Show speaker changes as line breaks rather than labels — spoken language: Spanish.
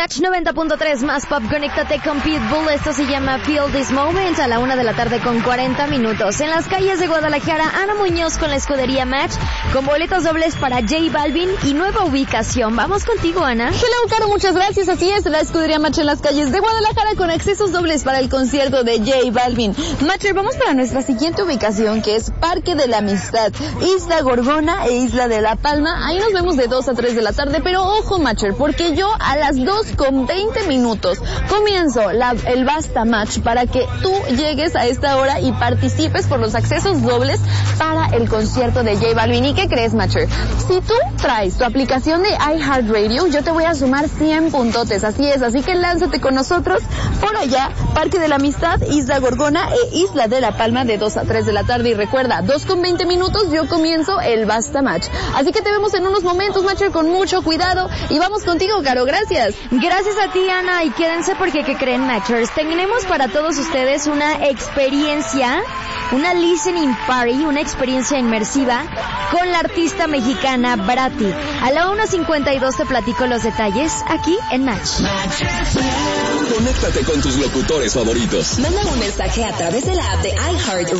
Match 90.3 más pop, conéctate con Pitbull. Esto se llama Feel This Moment a la 1:40 p.m. En las calles de Guadalajara, Ana Muñoz con la escudería Match, con boletos dobles para J Balvin y nueva ubicación. Vamos contigo, Ana.
Hello, Caro, muchas gracias. Así es, la escudería Match en las calles de Guadalajara con accesos dobles para el concierto de J Balvin. Matcher, vamos para nuestra siguiente ubicación, que es Parque de la Amistad, Isla Gorgona e Isla de la Palma. Ahí nos vemos de 2 a 3 de la tarde, pero ojo, Matcher, porque yo a las 2:20 p.m. comienzo el Basta Match para que tú llegues a esta hora y participes por los accesos dobles para el concierto de J Balvin. ¿Y qué crees, Matcher? Si tú traes tu aplicación de iHeartRadio, yo te voy a sumar 100 puntotes. Así es, así que lánzate con nosotros por allá, Parque de la Amistad, Isla Gorgona e Isla de la Palma de 2 a 3 de la tarde. Y recuerda, 2:20 p.m. yo comienzo el Basta Match. Así que te vemos en unos momentos, Matcher, con mucho cuidado. Y vamos contigo, Caro, gracias.
Gracias a ti, Ana, y quédense porque, ¿qué creen, Matchers? Tenemos para todos ustedes una experiencia, una listening party, una experiencia inmersiva con la artista mexicana Bratty. A la 1:52 te platico los detalles aquí en Match.
Conéctate con tus locutores favoritos.
Manda un mensaje a través de la app de iHeart